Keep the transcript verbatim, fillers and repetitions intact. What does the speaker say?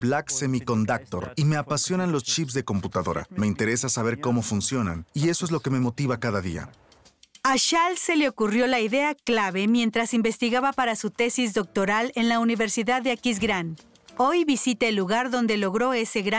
Black Semiconductor y me apasionan los chips de computadora. Me interesa saber cómo funcionan y eso es lo que me motiva cada día. A Charles se le ocurrió la idea clave mientras investigaba para su tesis doctoral en la Universidad de Aquisgrán. Hoy visita el lugar donde logró ese gran